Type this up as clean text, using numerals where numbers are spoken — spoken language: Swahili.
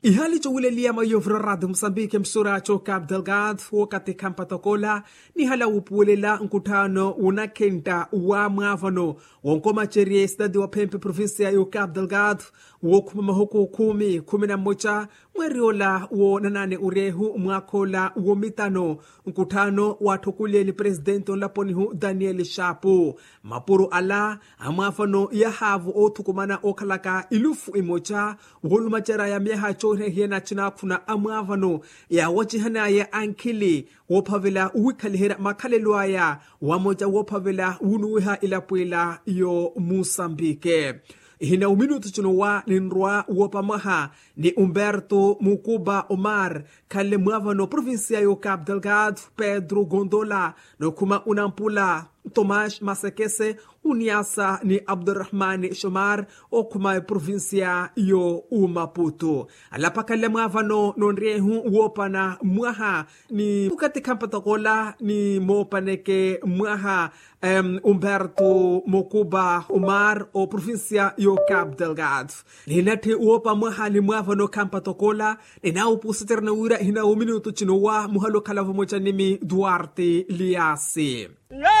Ihali chowulelia mayovro radio Msambiki msura cho Cabo Delgado wakati Kampatokola ni hala upulela nkutano unakenta wa mwavano wonkoma cherie stadi wa Pempe provinsia yo Cabo Delgado wokuma mahuku 11 mweriola wo nanane urehu mwakola wo mitano nkutano watukuleli presidenti laponihu Daniel Shapo mapuru ala amwafano ya havu otukumana okalaka ilufu imocha wolumachera ya mieha chore hiena china kuna amwavano ya wachihana ya ankili wopavela uwikalihera makalelwaya wamoja wopavela unuwiha ilapwela yo Mosambike. Hina uminutu chino wa ninrua wopamaha ni Umberto Mukuba Omar kale mwavano provinsia yo Cabo Delgado Pedro Gondola no kuma unampula Tomas Masekese uniasa ni Abdurrahman Shomar o kuma provinsia yo Maputo. Alapa kale mwavano nonrehu wopana mwaha ni ukati Kampatokola ni mopaneke mwaha Umberto Mukuba Omar o provinsia yo Cabo Delgado. Ninati wopa mwaha ni mwavano Kampatokola ina upusiterna ura hina uminutu chinowa muhalo kalavo mocha nimi Duarte Liasi.